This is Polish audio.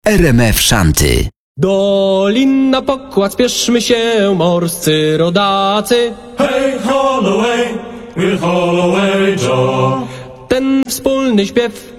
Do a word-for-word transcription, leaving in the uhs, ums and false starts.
R M F Szanty. Dolin na pokład, spieszmy się, morscy rodacy. Hey, Holloway, we'll Holloway Joe. Ten wspólny śpiew